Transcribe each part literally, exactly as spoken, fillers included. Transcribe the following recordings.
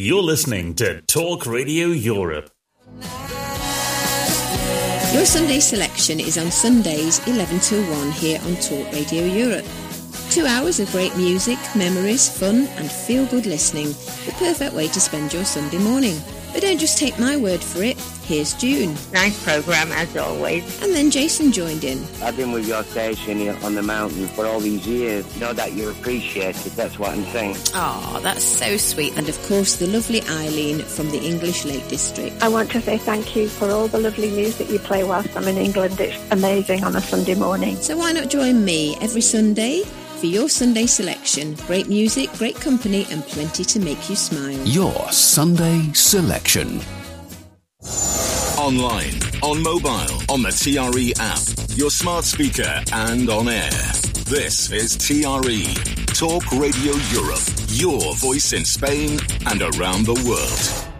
You're listening to Talk Radio Europe. Your Sunday selection is on Sundays eleven till one here on Talk Radio Europe. Two hours of great music, memories, fun and feel-good listening. The perfect way to spend your Sunday morning. But don't just take my word for it. Here's June. Nice programme, as always. And then Jason joined in. I've been with your station here on the mountain for all these years. Know that you're appreciated, that's what I'm saying. Oh, that's so sweet. And of course, the lovely Eileen from the English Lake District. I want to say thank you for all the lovely music you play whilst I'm in England. It's amazing on a Sunday morning. So why not join me every Sunday for your Sunday selection? Great music, great company, and plenty to make you smile. Your Sunday selection. Online, on mobile, on the T R E app, your smart speaker, and on air. This is T R E, Talk Radio Europe, your voice in Spain and around the world.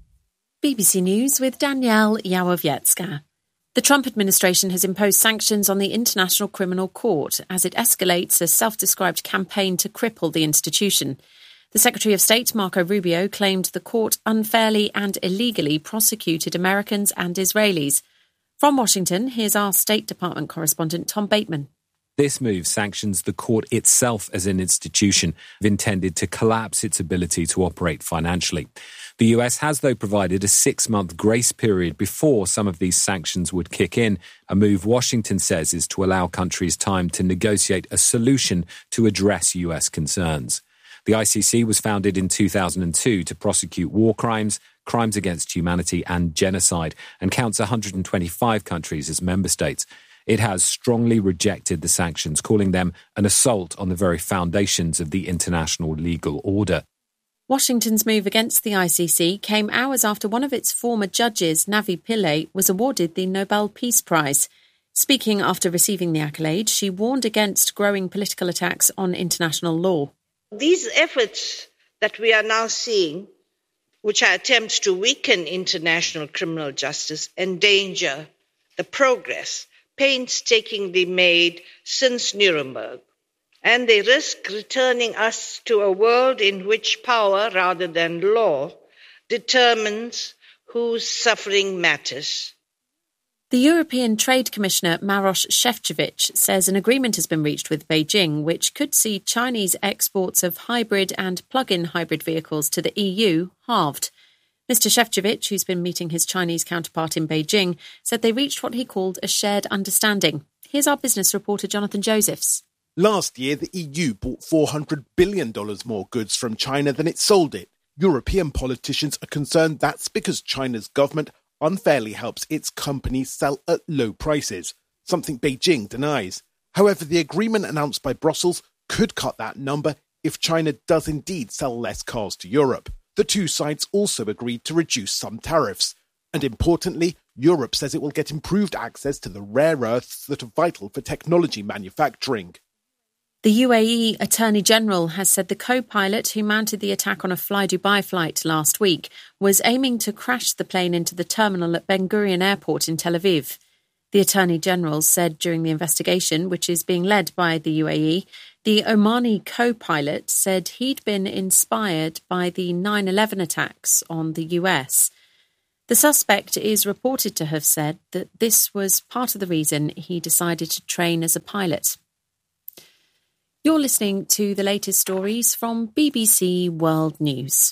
B B C News with Danielle Yawowiecka. The Trump administration has imposed sanctions on the International Criminal Court as it escalates a self-described campaign to cripple the institution. The Secretary of State, Marco Rubio, claimed the court unfairly and illegally prosecuted Americans and Israelis. From Washington, here's our State Department correspondent, Tom Bateman. This move sanctions the court itself as an institution intended to collapse its ability to operate financially. The U S has, though, provided a six-month grace period before some of these sanctions would kick in, a move Washington says is to allow countries time to negotiate a solution to address U S concerns. The I C C was founded in two thousand two to prosecute war crimes, crimes against humanity and genocide, and counts one hundred twenty-five countries as member states. It has strongly rejected the sanctions, calling them an assault on the very foundations of the international legal order. Washington's move against the I C C came hours after one of its former judges, Navi Pillay, was awarded the Nobel Peace Prize. Speaking after receiving the accolade, she warned against growing political attacks on international law. These efforts that we are now seeing, which are attempts to weaken international criminal justice, endanger the progress painstakingly made since Nuremberg, and they risk returning us to a world in which power, rather than law, determines whose suffering matters. The European Trade Commissioner Maroš Šefčovič says an agreement has been reached with Beijing, which could see Chinese exports of hybrid and plug-in hybrid vehicles to the E U halved. Mister Šefčovič, who's been meeting his Chinese counterpart in Beijing, said they reached what he called a shared understanding. Here's our business reporter Jonathan Josephs. Last year, the E U bought four hundred billion dollars more goods from China than it sold it. European politicians are concerned that's because China's government unfairly helps its companies sell at low prices, something Beijing denies. However, the agreement announced by Brussels could cut that number if China does indeed sell less cars to Europe. The two sides also agreed to reduce some tariffs. And importantly, Europe says it will get improved access to the rare earths that are vital for technology manufacturing. The U A E Attorney General has said the co-pilot who mounted the attack on a Fly Dubai flight last week was aiming to crash the plane into the terminal at Ben Gurion Airport in Tel Aviv. The Attorney General said during the investigation, which is being led by the U A E, the Omani co-pilot said he'd been inspired by the nine eleven attacks on the U S. The suspect is reported to have said that this was part of the reason he decided to train as a pilot. You're listening to the latest stories from B B C World News.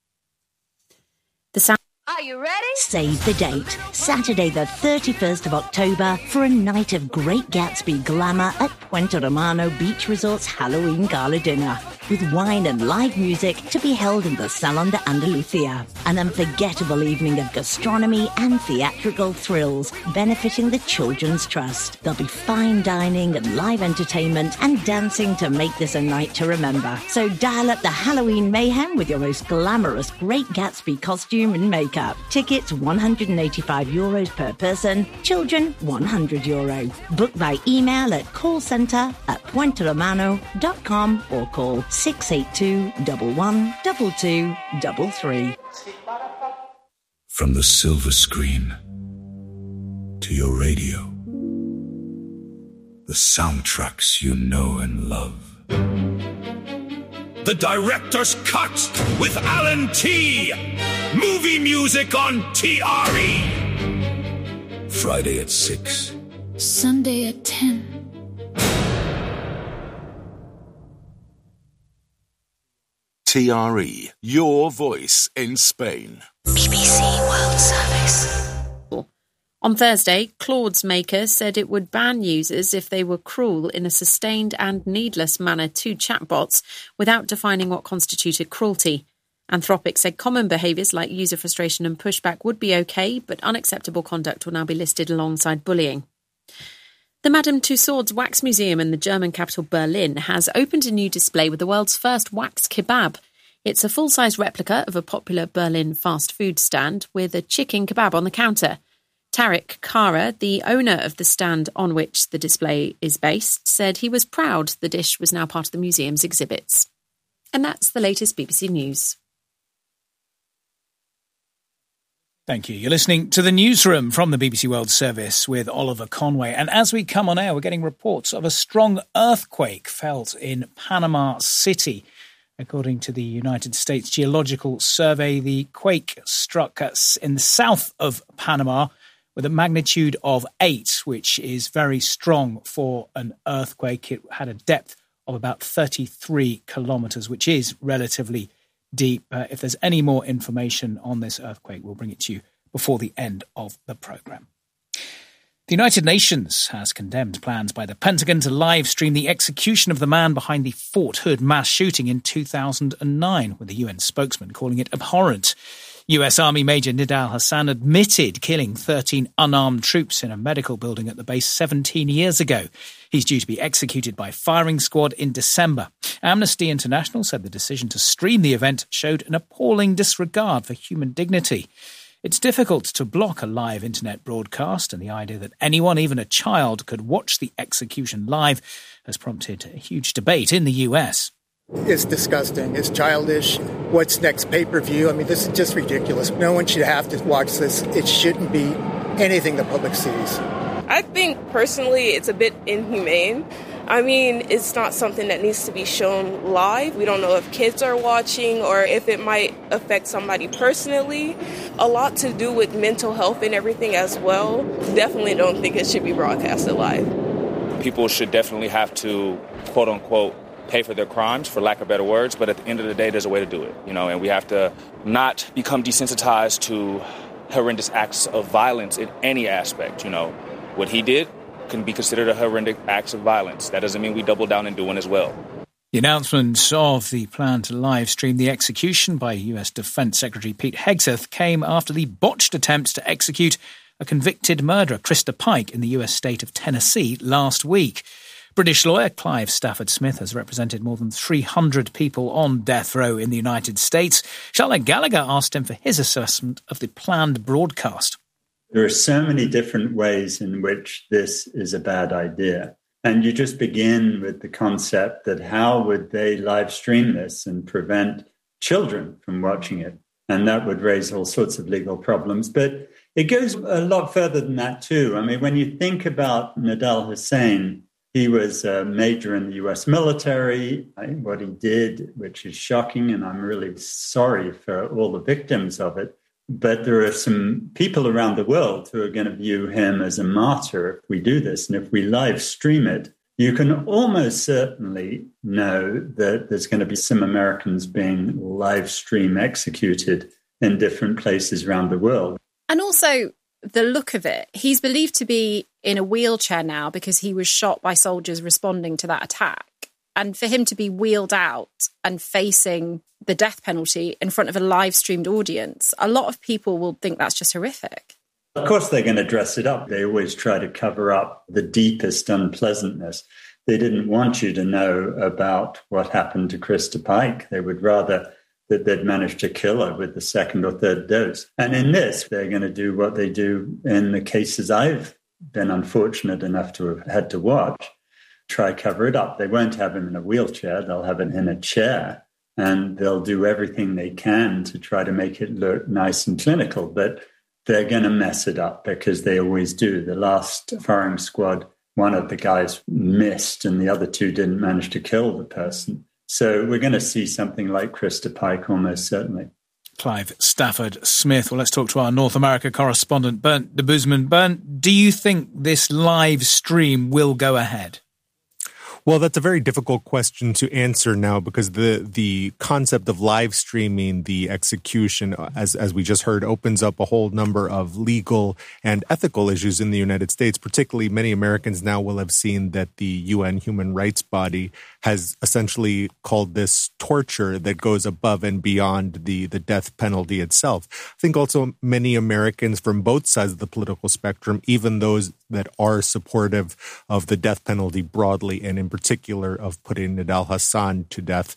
The sound- Are you ready? Save the date. Saturday the thirty-first of October for a night of Great Gatsby glamour at Puente Romano Beach Resort's Halloween Gala Dinner. With wine and live music to be held in the Salon de Andalucía. An unforgettable evening of gastronomy and theatrical thrills benefiting the Children's Trust. There'll be fine dining and live entertainment and dancing to make this a night to remember. So dial up the Halloween mayhem with your most glamorous Great Gatsby costume and makeup. Tickets one hundred eighty-five euros per person, children one hundred euro. Book by email at callcentre at puente romano dot com or call six eight two, one one, two two three three. From the silver screen to your radio, the soundtracks you know and love. The Director's Cut with Alan T. Movie music on T R E. Friday at six. Sunday at ten. T R E, your voice in Spain. B B C World Service. On Thursday, Claude's maker said it would ban users if they were cruel in a sustained and needless manner to chatbots without defining what constituted cruelty. Anthropic said common behaviours like user frustration and pushback would be okay, but unacceptable conduct will now be listed alongside bullying. The Madame Tussauds Wax Museum in the German capital Berlin has opened a new display with the world's first wax kebab. It's a full-size replica of a popular Berlin fast food stand with a chicken kebab on the counter. Tarek Kara, the owner of the stand on which the display is based, said he was proud the dish was now part of the museum's exhibits. And that's the latest B B C News. Thank you. You're listening to the Newsroom from the B B C World Service with Oliver Conway. And as we come on air, we're getting reports of a strong earthquake felt in Panama City. According to the United States Geological Survey, the quake struck us in the south of Panama with a magnitude of eight, which is very strong for an earthquake. It had a depth of about thirty-three kilometres, which is relatively deep. Uh, if there's any more information on this earthquake, we'll bring it to you before the end of the programme. The United Nations has condemned plans by the Pentagon to live stream the execution of the man behind the Fort Hood mass shooting in two thousand nine, with the U N spokesman calling it abhorrent. U S Army Major Nidal Hassan admitted killing thirteen unarmed troops in a medical building at the base seventeen years ago. He's due to be executed by firing squad in December. Amnesty International said the decision to stream the event showed an appalling disregard for human dignity. It's difficult to block a live internet broadcast, and the idea that anyone, even a child, could watch the execution live has prompted a huge debate in the U S. It's disgusting. It's childish. What's next? Pay-per-view? I mean, this is just ridiculous. No one should have to watch this. It shouldn't be anything the public sees. I think, personally, it's a bit inhumane. I mean, it's not something that needs to be shown live. We don't know if kids are watching or if it might affect somebody personally. A lot to do with mental health and everything as well. Definitely don't think it should be broadcasted live. People should definitely have to, quote-unquote, pay for their crimes, for lack of better words, but at the end of the day, there's a way to do it, you know, and we have to not become desensitized to horrendous acts of violence in any aspect, you know. What he did can be considered a horrendous act of violence. That doesn't mean we double down and do one as well. The announcement of the plan to live stream the execution by U S Defense Secretary Pete Hegseth came after the botched attempts to execute a convicted murderer, Krista Pike, in the U S state of Tennessee last week. British lawyer Clive Stafford Smith has represented more than three hundred people on death row in the United States. Charlotte Gallagher asked him for his assessment of the planned broadcast. There are so many different ways in which this is a bad idea. And you just begin with the concept that how would they live stream this and prevent children from watching it? And that would raise all sorts of legal problems. But it goes a lot further than that, too. I mean, when you think about Nidal Hussain, he was a major in the U S military. What he did, which is shocking, and I'm really sorry for all the victims of it. But there are some people around the world who are going to view him as a martyr if we do this. And if we live stream it, you can almost certainly know that there's going to be some Americans being live stream executed in different places around the world. And also the look of it, he's believed to be in a wheelchair now because he was shot by soldiers responding to that attack. And for him to be wheeled out and facing the death penalty in front of a live-streamed audience, a lot of people will think that's just horrific. Of course, they're going to dress it up. They always try to cover up the deepest unpleasantness. They didn't want you to know about what happened to Krista Pike. They would rather that they'd managed to kill her with the second or third dose. And in this, they're going to do what they do in the cases I've been unfortunate enough to have had to watch. Try cover it up. They won't have him in a wheelchair. They'll have him in a chair, and they'll do everything they can to try to make it look nice and clinical. But they're going to mess it up because they always do. The last firing squad, one of the guys missed and the other two didn't manage to kill the person. So we're going to see something like Krista Pike almost certainly. Clive Stafford Smith. Well, let's talk to our North America correspondent, Bernd de Boesman. Bernd, do you think this live stream will go ahead? Well, that's a very difficult question to answer now because the the concept of live streaming the execution, as as we just heard, opens up a whole number of legal and ethical issues in the United States. Particularly, many Americans now will have seen that the U N human rights body has essentially called this torture that goes above and beyond the, the death penalty itself. I think also many Americans from both sides of the political spectrum, even those that are supportive of the death penalty broadly and in particular of putting Nidal Hasan to death,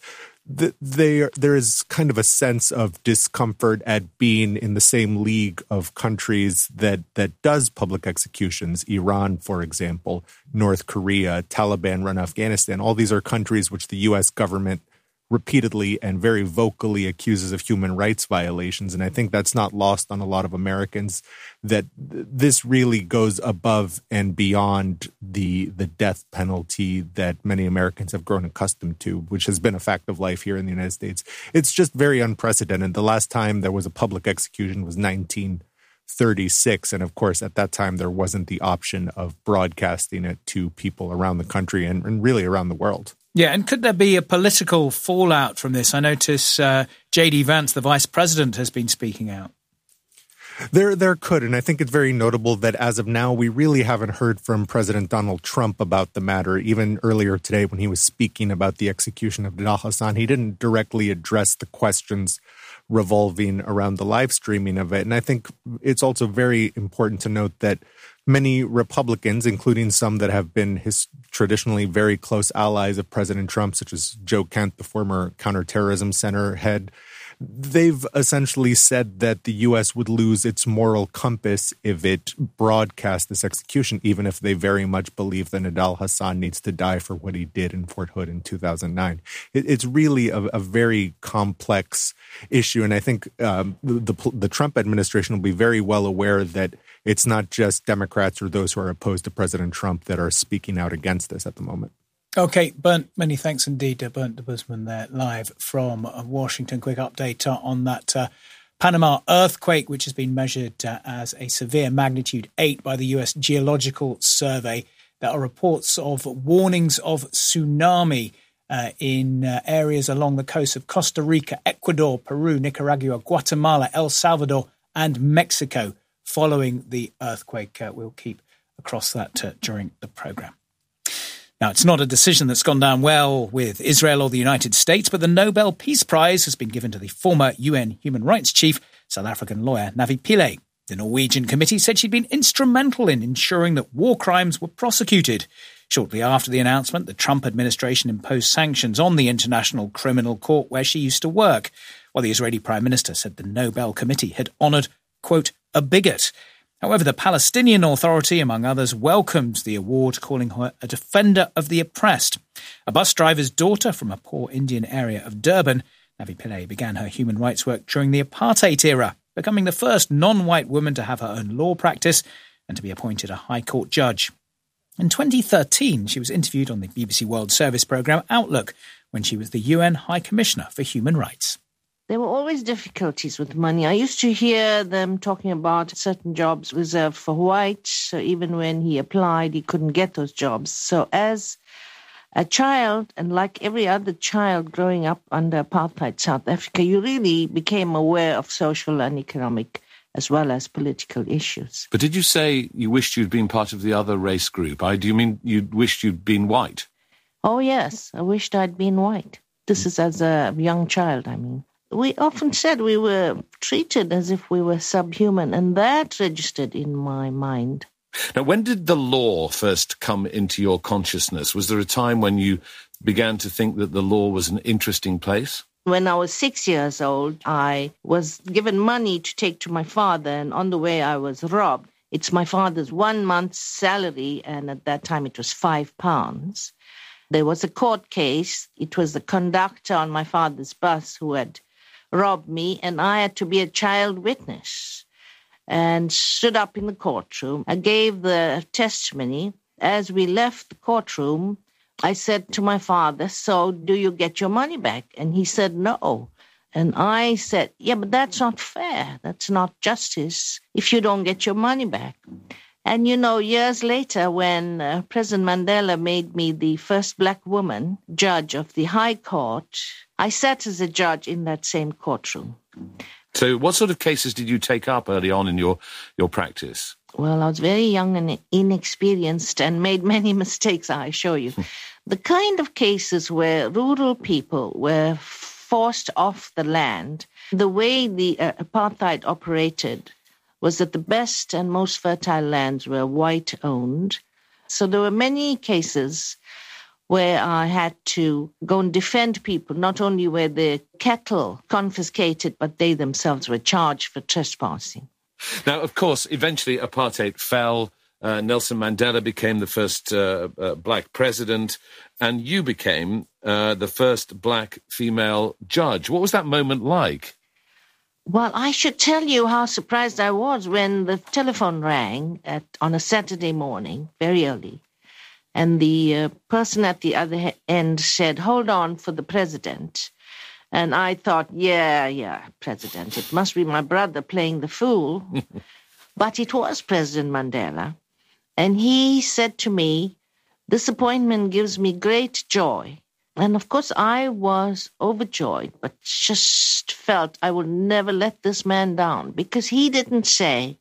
they, there is kind of a sense of discomfort at being in the same league of countries that, that does public executions. Iran, for example, North Korea, Taliban-run Afghanistan. All these are countries which the U S government repeatedly and very vocally accuses of human rights violations. And I think that's not lost on a lot of Americans, that this really goes above and beyond the the death penalty that many Americans have grown accustomed to, which has been a fact of life here in the United States. It's just very unprecedented. The last time there was a public execution was nineteen thirty-six. And of course, at that time, there wasn't the option of broadcasting it to people around the country and, and really around the world. Yeah, and could there be a political fallout from this? I notice uh, J D Vance, the vice president, has been speaking out. There there could, and I think it's very notable that as of now, we really haven't heard from President Donald Trump about the matter. Even earlier today when he was speaking about the execution of Nidal Hasan, he didn't directly address the questions revolving around the live streaming of it. And I think it's also very important to note that many Republicans, including some that have been his traditionally very close allies of President Trump, such as Joe Kent, the former counterterrorism center head, they've essentially said that the U S would lose its moral compass if it broadcast this execution, even if they very much believe that Nidal Hasan needs to die for what he did in Fort Hood in two thousand nine. It, it's really a, a very complex issue, and I think um, the, the Trump administration will be very well aware that it's not just Democrats or those who are opposed to President Trump that are speaking out against this at the moment. Okay, Bernd, many thanks indeed, uh, Bernd de Boesman there, live from uh, Washington. Quick update uh, on that uh, Panama earthquake, which has been measured uh, as a severe magnitude eight by the U S Geological Survey. There are reports of warnings of tsunami uh, in uh, areas along the coast of Costa Rica, Ecuador, Peru, Nicaragua, Guatemala, El Salvador, and Mexico following the earthquake. Uh, we'll keep across that uh, during the programme. Now, it's not a decision that's gone down well with Israel or the United States, but the Nobel Peace Prize has been given to the former U N human rights chief, South African lawyer Navi Pillay. The Norwegian committee said she'd been instrumental in ensuring that war crimes were prosecuted. Shortly after the announcement, the Trump administration imposed sanctions on the International Criminal Court where she used to work, while the Israeli Prime Minister said the Nobel Committee had honoured, quote, a bigot. However, the Palestinian Authority, among others, welcomed the award, calling her a defender of the oppressed. A bus driver's daughter from a poor Indian area of Durban, Navi Pillay began her human rights work during the apartheid era, becoming the first non-white woman to have her own law practice and to be appointed a High Court judge. In twenty thirteen, she was interviewed on the B B C World Service programme Outlook when she was the U N High Commissioner for Human Rights. There were always difficulties with money. I used to hear them talking about certain jobs reserved for whites. So even when he applied, he couldn't get those jobs. So as a child, and like every other child growing up under apartheid South Africa, you really became aware of social and economic as well as political issues. But did you say you wished you'd been part of the other race group? I, do you mean you wished you'd been white? Oh, yes. I wished I'd been white. This is as a young child, I mean. We often said we were treated as if we were subhuman, and that registered in my mind. Now, when did the law first come into your consciousness? Was there a time when you began to think that the law was an interesting place? When I was six years old, I was given money to take to my father, and on the way I was robbed. It's my father's one month's salary, and at that time it was five pounds. There was a court case. It was the conductor on my father's bus who had robbed me, and I had to be a child witness and stood up in the courtroom. I gave the testimony. As we left the courtroom, I said to my father, so do you get your money back? And he said, no. And I said, yeah, but that's not fair. That's not justice if you don't get your money back. And, you know, years later, when uh, President Mandela made me the first black woman judge of the High Court, I sat as a judge in that same courtroom. So what sort of cases did you take up early on in your, your practice? Well, I was very young and inexperienced and made many mistakes, I assure you. The kind of cases where rural people were forced off the land, the way the uh, apartheid operated was that the best and most fertile lands were white-owned. So there were many cases where I had to go and defend people. Not only were their cattle confiscated, but they themselves were charged for trespassing. Now, of course, eventually apartheid fell. Uh, Nelson Mandela became the first uh, uh, black president, and you became uh, the first black female judge. What was that moment like? Well, I should tell you how surprised I was when the telephone rang at, on a Saturday morning, very early, and the uh, person at the other end said, hold on for the president. And I thought, yeah, yeah, president, it must be my brother playing the fool. But it was President Mandela. And he said to me, this appointment gives me great joy. And of course, I was overjoyed, but just felt I would never let this man down, because he didn't say,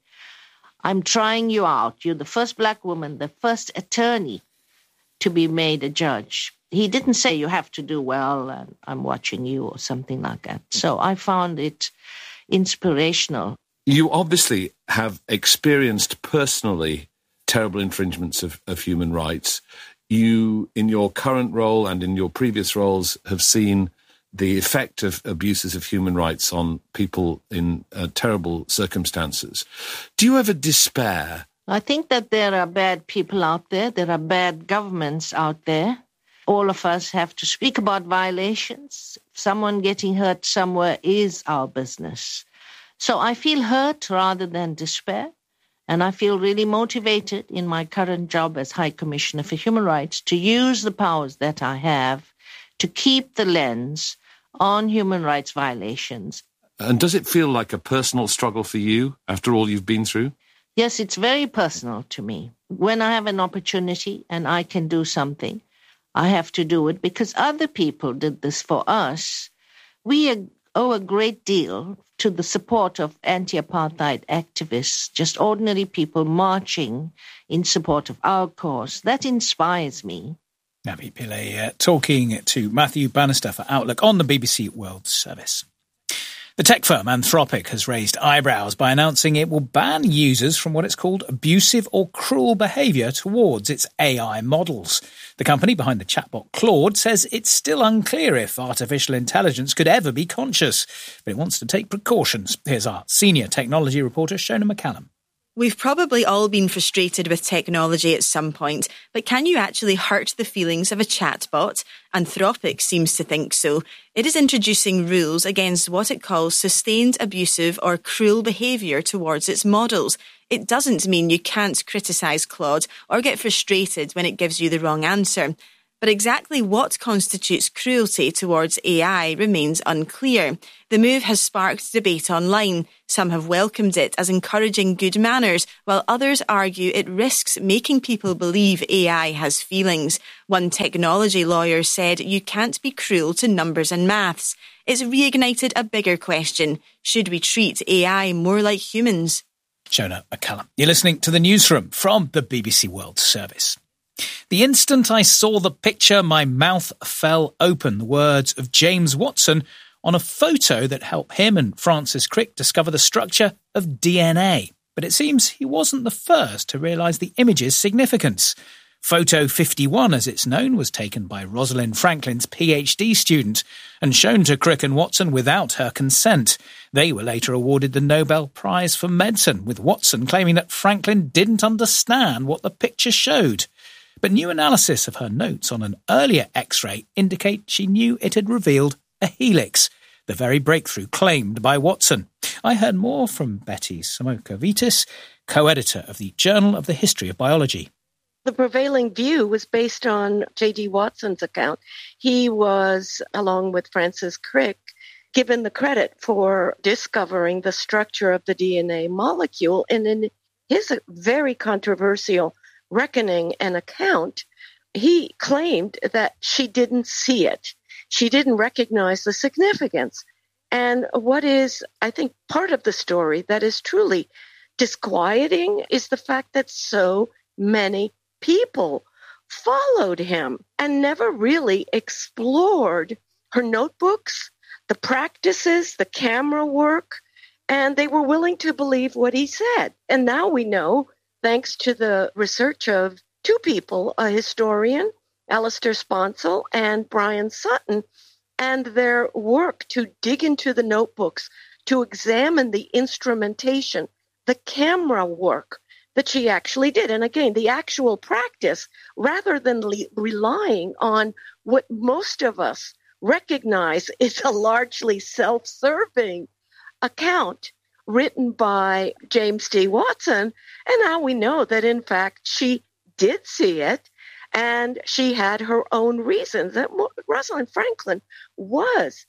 I'm trying you out. You're the first black woman, the first attorney to be made a judge. He didn't say you have to do well and I'm watching you or something like that. So I found it inspirational. You obviously have experienced personally terrible infringements of, of human rights. You, in your current role and in your previous roles, have seen the effect of abuses of human rights on people in uh, terrible circumstances. Do you ever despair? I think that there are bad people out there. There are bad governments out there. All of us have to speak about violations. Someone getting hurt somewhere is our business. So I feel hurt rather than despair. And I feel really motivated in my current job as High Commissioner for Human Rights to use the powers that I have to keep the lens on human rights violations. And does it feel like a personal struggle for you after all you've been through? Yes, it's very personal to me. When I have an opportunity and I can do something, I have to do it because other people did this for us. We owe a great deal to the support of anti-apartheid activists, just ordinary people marching in support of our cause. That inspires me. Navi Pillay uh, talking to Matthew Bannister for Outlook on the B B C World Service. The tech firm Anthropic has raised eyebrows by announcing it will ban users from what it's called abusive or cruel behaviour towards its A I models. The company behind the chatbot Claude says it's still unclear if artificial intelligence could ever be conscious, but it wants to take precautions. Here's our senior technology reporter, Shona McCallum. We've probably all been frustrated with technology at some point, but can you actually hurt the feelings of a chatbot? Anthropic seems to think so. It is introducing rules against what it calls sustained abusive or cruel behaviour towards its models. It doesn't mean you can't criticise Claude or get frustrated when it gives you the wrong answer. But exactly what constitutes cruelty towards A I remains unclear. The move has sparked debate online. Some have welcomed it as encouraging good manners, while others argue it risks making people believe A I has feelings. One technology lawyer said you can't be cruel to numbers and maths. It's reignited a bigger question. Should we treat A I more like humans? Shona McCallum. You're listening to the Newsroom from the B B C World Service. The instant I saw the picture, my mouth fell open. The words of James Watson on a photo that helped him and Francis Crick discover the structure of D N A. But it seems he wasn't the first to realise the image's significance. Photo fifty-one, as it's known, was taken by Rosalind Franklin's PhD student and shown to Crick and Watson without her consent. They were later awarded the Nobel Prize for Medicine, with Watson claiming that Franklin didn't understand what the picture showed. But new analysis of her notes on an earlier X-ray indicate she knew it had revealed a helix, the very breakthrough claimed by Watson. I heard more from Betty Samoka-Vitis, co-editor of the Journal of the History of Biology. The the prevailing view was based on J D. Watson's account. He was, along with Francis Crick, given the credit for discovering the structure of the D N A molecule. And in his very controversial reckoning and account, he claimed that she didn't see it. She didn't recognize the significance. And what is, I think, part of the story that is truly disquieting is the fact that so many people followed him and never really explored her notebooks, the practices, the camera work, and they were willing to believe what he said. And now we know, thanks to the research of two people, a historian, Alistair Sponsel, and Brian Sutton, and their work to dig into the notebooks, to examine the instrumentation, the camera work that she actually did. And again, the actual practice, rather than le- relying on what most of us recognize is a largely self-serving account written by James D. Watson. And now we know that, in fact, she did see it, and she had her own reasons. That Rosalind Franklin was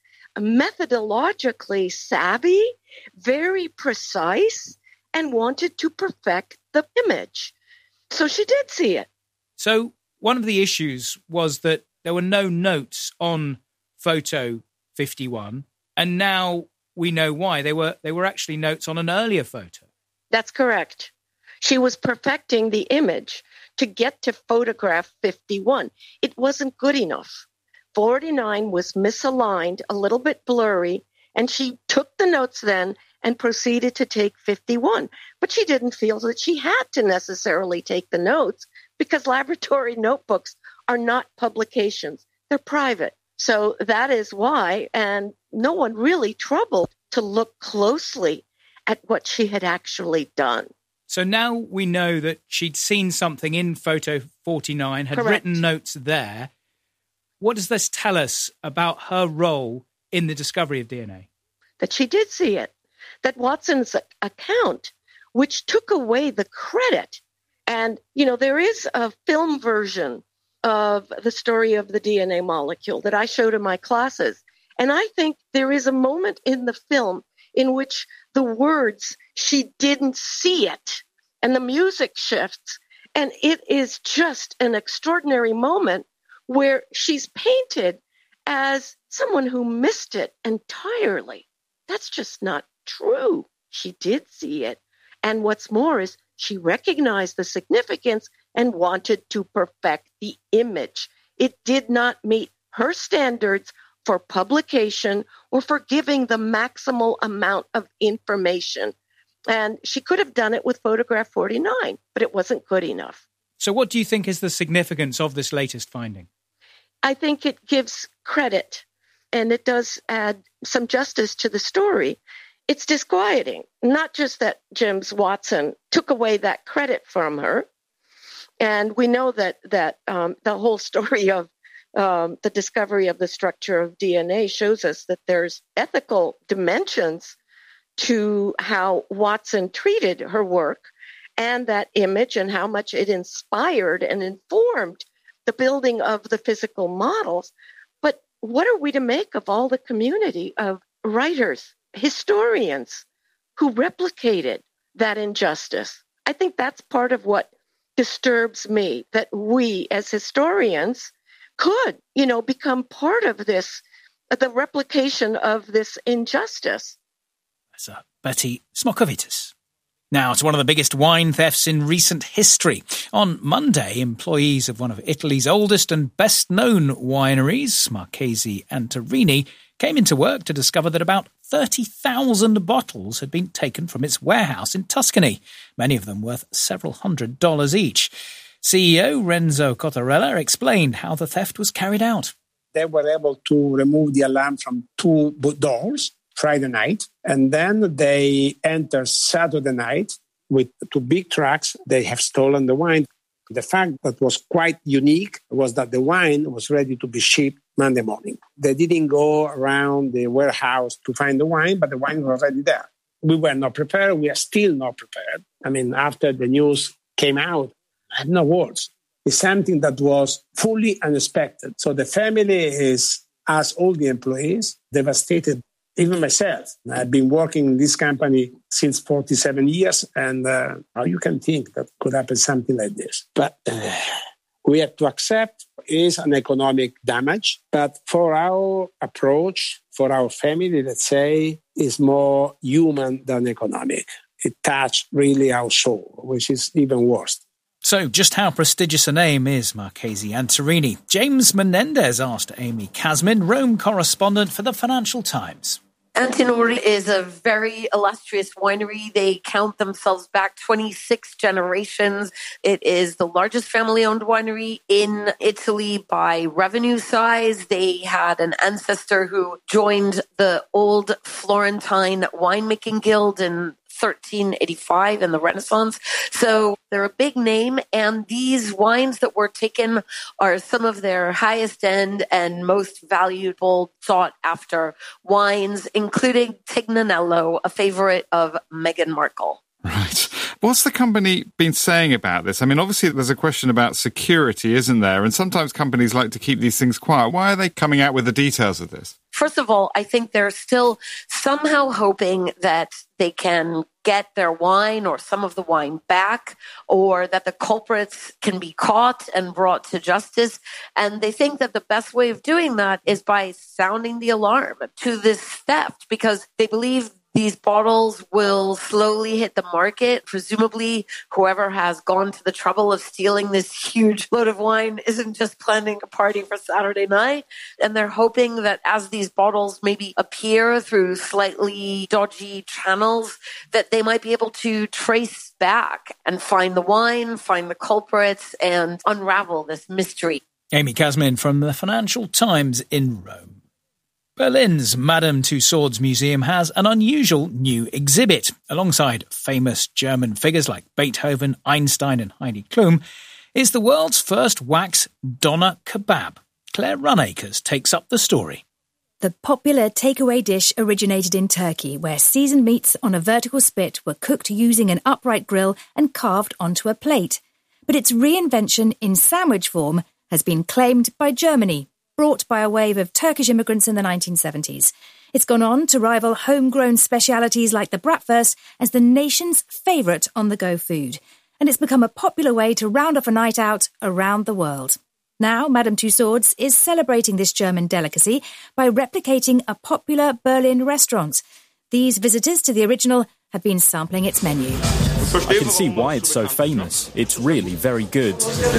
methodologically savvy, very precise, and wanted to perfect the image. So she did see it. So one of the issues was that there were no notes on photo fifty-one, and now we know why. They were they were actually notes on an earlier photo. That's correct. She was perfecting the image to get to photograph fifty-one. It wasn't good enough. forty-nine was misaligned, a little bit blurry, and she took the notes then and proceeded to take fifty-one. But she didn't feel that she had to necessarily take the notes because laboratory notebooks are not publications. They're private. So that is why, and no one really troubled to look closely at what she had actually done. So now we know that she'd seen something in photo forty-nine, had Correct. written notes there. What does this tell us about her role in the discovery of D N A? That she did see it. That Watson's account, which took away the credit, and, you know, there is a film version of the story of the D N A molecule that I showed in my classes. And I think there is a moment in the film in which the words, she didn't see it, and the music shifts. And it is just an extraordinary moment where she's painted as someone who missed it entirely. That's just not true. She did see it. And what's more is she recognized the significance and wanted to perfect the image. It did not meet her standards for publication or for giving the maximal amount of information. And she could have done it with photograph forty-nine, but it wasn't good enough. So what do you think is the significance of this latest finding? I think it gives credit, and it does add some justice to the story. It's disquieting, not just that James Watson took away that credit from her. And we know that that um, the whole story of um, the discovery of the structure of D N A shows us that there's ethical dimensions to how Watson treated her work and that image and how much it inspired and informed the building of the physical models. But what are we to make of all the community of writers, historians who replicated that injustice? I think that's part of what disturbs me, that we as historians could, you know, become part of this, the replication of this injustice. That's uh, Betty Smokovitis. Now to one of the biggest wine thefts in recent history. On Monday, employees of one of Italy's oldest and best-known wineries, Marchesi Antarini, came into work to discover that about thirty thousand bottles had been taken from its warehouse in Tuscany, many of them worth several hundred dollars each. C E O Renzo Cottarella explained how the theft was carried out. They were able to remove the alarm from two doors Friday night, and then they entered Saturday night with two big trucks. They have stolen the wine. The fact that was quite unique was that the wine was ready to be shipped Monday morning. They didn't go around the warehouse to find the wine, but the wine was already there. We were not prepared. We are still not prepared. I mean, after the news came out, I have no words. is something that was fully unexpected. So the family is, as all the employees, devastated. Even myself, I've been working in this company since forty-seven years, and uh, how you can think that could happen something like this. But uh, we have to accept is an economic damage. But for our approach, for our family, let's say, is more human than economic. It touched really our soul, which is even worse. So, just how prestigious a name is Marchesi Antarini? James Menendez asked Amy Kazmin, Rome correspondent for the Financial Times. Antinori is a very illustrious winery. They count themselves back twenty-six generations. It is the largest family-owned winery in Italy by revenue size. They had an ancestor who joined the old Florentine winemaking guild in thirteen eighty-five in the Renaissance. So they're a big name, and these wines that were taken are some of their highest end and most valuable, sought after wines, including Tignanello, a favorite of Meghan Markle. Right. What's the company been saying about this? I mean, obviously there's a question about security, isn't there? And sometimes companies like to keep these things quiet. Why are they coming out with the details of this? First of all, I think they're still somehow hoping that they can get their wine or some of the wine back, or that the culprits can be caught and brought to justice. And they think that the best way of doing that is by sounding the alarm to this theft, because they believe these bottles will slowly hit the market. Presumably, whoever has gone to the trouble of stealing this huge load of wine isn't just planning a party for Saturday night. And they're hoping that as these bottles maybe appear through slightly dodgy channels, that they might be able to trace back and find the wine, find the culprits, and unravel this mystery. Amy Kazmin from the Financial Times in Rome. Berlin's Madame Tussauds Museum has an unusual new exhibit. Alongside famous German figures like Beethoven, Einstein and Heidi Klum, is the world's first wax doner kebab. Claire Runacres takes up the story. The popular takeaway dish originated in Turkey, where seasoned meats on a vertical spit were cooked using an upright grill and carved onto a plate. But its reinvention in sandwich form has been claimed by Germany, brought by a wave of Turkish immigrants in the nineteen seventies. It's gone on to rival homegrown specialities like the bratwurst as the nation's favourite on-the-go food. And it's become a popular way to round off a night out around the world. Now, Madame Tussauds is celebrating this German delicacy by replicating a popular Berlin restaurant. These visitors to the original have been sampling its menu. I can see why it's so famous. It's really very good.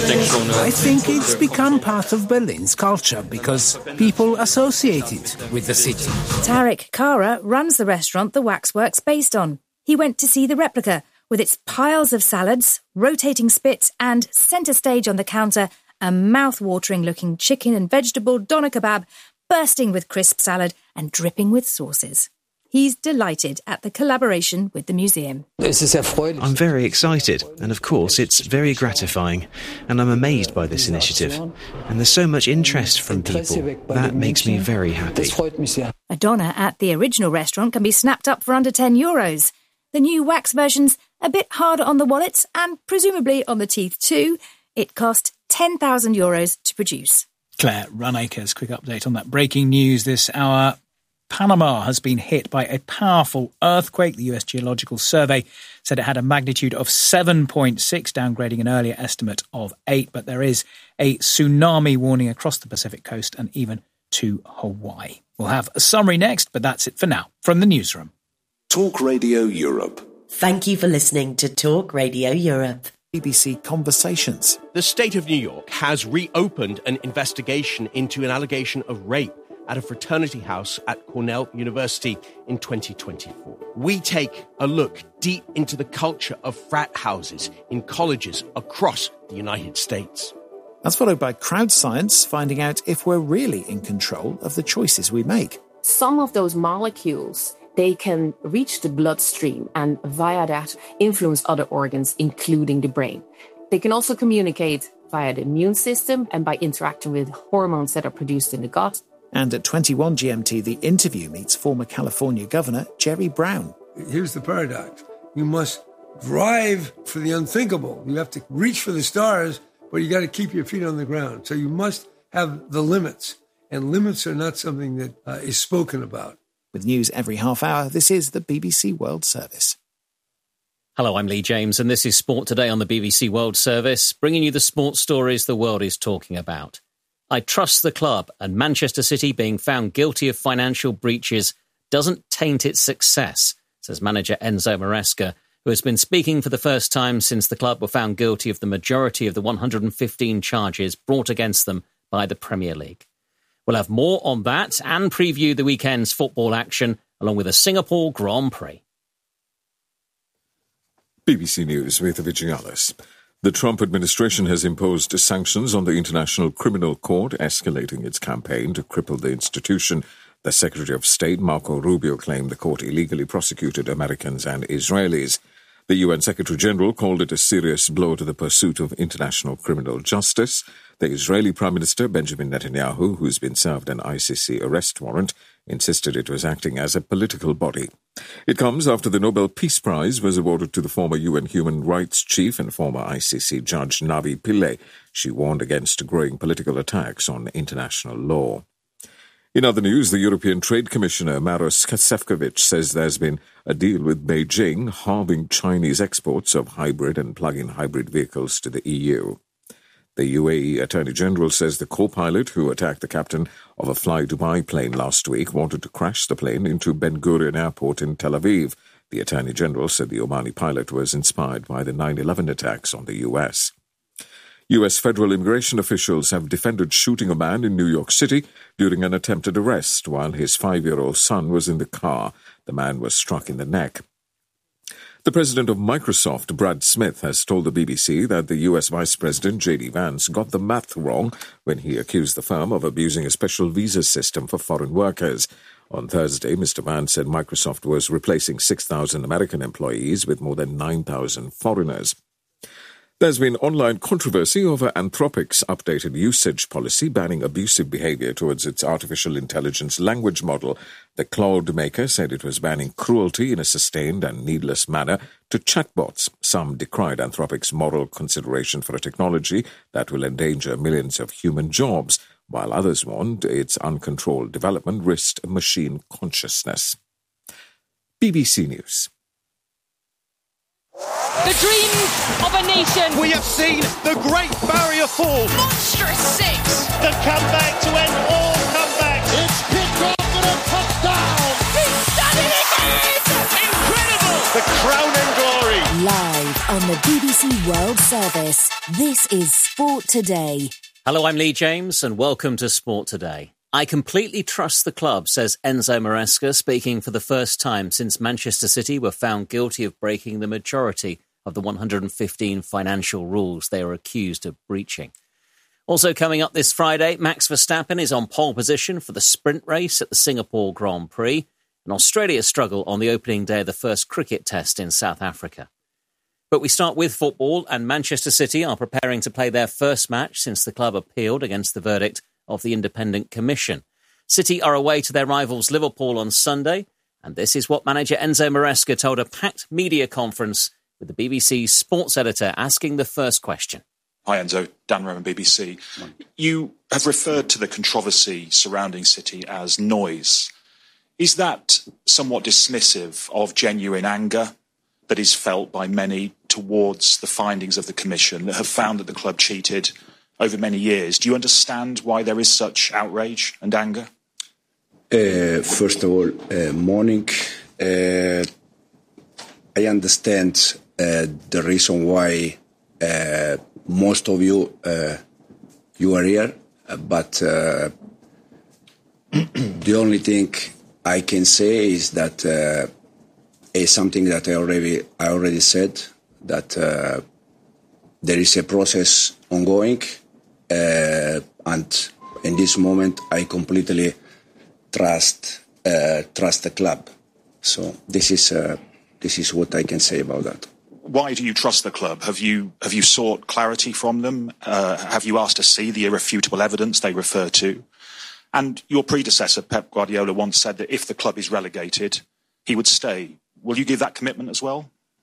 I think it's become part of Berlin's culture because people associate it with the city. Tarek Kara runs the restaurant the waxwork's based on. He went to see the replica with its piles of salads, rotating spit, and centre stage on the counter, a mouth-watering looking chicken and vegetable doner kebab bursting with crisp salad and dripping with sauces. He's delighted at the collaboration with the museum. I'm very excited, and of course it's very gratifying, and I'm amazed by this initiative. And there's so much interest from people. That makes me very happy. A doner at the original restaurant can be snapped up for under ten euros. The new wax version's a bit harder on the wallets and presumably on the teeth too. It cost ten thousand euros to produce. Claire Runacres, quick update on that breaking news this hour. Panama has been hit by a powerful earthquake. The U S Geological Survey said it had a magnitude of seven point six, downgrading an earlier estimate of eight. But there is a tsunami warning across the Pacific coast and even to Hawaii. We'll have a summary next, but that's it for now from the newsroom. Talk Radio Europe. Thank you for listening to Talk Radio Europe. B B C Conversations. The state of New York has reopened an investigation into an allegation of rape at a fraternity house at Cornell University in twenty twenty-four. We take a look deep into the culture of frat houses in colleges across the United States. That's followed by Crowd Science, finding out if we're really in control of the choices we make. Some of those molecules, they can reach the bloodstream and via that influence other organs, including the brain. They can also communicate via the immune system and by interacting with hormones that are produced in the gut. And at twenty-one G M T, The Interview meets former California Governor Jerry Brown. Here's the paradox. You must drive for the unthinkable. You have to reach for the stars, but you got to keep your feet on the ground. So you must have the limits, and limits are not something that uh, is spoken about. With news every half hour, this is the B B C World Service. Hello, I'm Lee James, and this is Sport Today on the B B C World Service, bringing you the sports stories the world is talking about. I trust the club, and Manchester City being found guilty of financial breaches doesn't taint its success, says manager Enzo Maresca, who has been speaking for the first time since the club were found guilty of the majority of the one hundred fifteen charges brought against them by the Premier League. We'll have more on that and preview the weekend's football action, along with a Singapore Grand Prix. B B C News with Vigialis. The Trump administration has imposed sanctions on the International Criminal Court, escalating its campaign to cripple the institution. The Secretary of State, Marco Rubio, claimed the court illegally prosecuted Americans and Israelis. The U N Secretary-General called it a serious blow to the pursuit of international criminal justice. The Israeli Prime Minister, Benjamin Netanyahu, who's been served an I C C arrest warrant, insisted it was acting as a political body. It comes after the Nobel Peace Prize was awarded to the former U N Human Rights Chief and former I C C Judge Navi Pillay. She warned against growing political attacks on international law. In other news, the European Trade Commissioner Maros Sefcovic says there's been a deal with Beijing halving Chinese exports of hybrid and plug-in hybrid vehicles to the E U. The U A E Attorney General says the co-pilot who attacked the captain of a Fly Dubai plane last week wanted to crash the plane into Ben Gurion Airport in Tel Aviv. The Attorney General said the Omani pilot was inspired by the nine eleven attacks on the U S. U S federal immigration officials have defended shooting a man in New York City during an attempted arrest while his five-year-old son was in the car. The man was struck in the neck. The president of Microsoft, Brad Smith, has told the B B C that the U S Vice President, J D Vance, got the math wrong when he accused the firm of abusing a special visa system for foreign workers. On Thursday, Mister Vance said Microsoft was replacing six thousand American employees with more than nine thousand foreigners. There's been online controversy over Anthropic's updated usage policy banning abusive behavior towards its artificial intelligence language model. The Claude maker said it was banning cruelty in a sustained and needless manner to chatbots. Some decried Anthropic's moral consideration for a technology that will endanger millions of human jobs, while others warned its uncontrolled development risked machine consciousness. B B C News. The dream of a nation. We have seen the Great Barrier Fall. Monstrous six. The comeback to end all comebacks. It's kicked off and a touchdown. He's done it again. Incredible. The crown and glory. Live on the B B C World Service. This is Sport Today. Hello, I'm Lee James and welcome to Sport Today. I completely trust the club, says Enzo Maresca, speaking for the first time since Manchester City were found guilty of breaking the majority of the one hundred fifteen financial rules they are accused of breaching. Also coming up this Friday, Max Verstappen is on pole position for the sprint race at the Singapore Grand Prix, and Australia's struggle on the opening day of the first cricket test in South Africa. But we start with football, and Manchester City are preparing to play their first match since the club appealed against the verdict of the Independent Commission. City are away to their rivals Liverpool on Sunday, and this is what manager Enzo Maresca told a packed media conference with the B B C's sports editor asking the first question. Hi Enzo, Dan Roman, B B C. You have referred to the controversy surrounding City as noise. Is that somewhat dismissive of genuine anger that is felt by many towards the findings of the Commission that have found that the club cheated over many years? Do you understand why there is such outrage and anger? Uh, first of all, uh, morning. Uh, I understand uh, the reason why uh, most of you uh, you are here, uh, but uh, the only thing I can say is that uh, is something that I already I already said, that uh, there is a process ongoing. Uh, and in this moment, I completely trust uh, trust the club. So this is uh, this is what I can say about that. Why do you trust the club? Have you have you sought clarity from them? Uh, have you asked to see the irrefutable evidence they refer to? And your predecessor, Pep Guardiola, once said that if the club is relegated, he would stay. Will you give that commitment as well?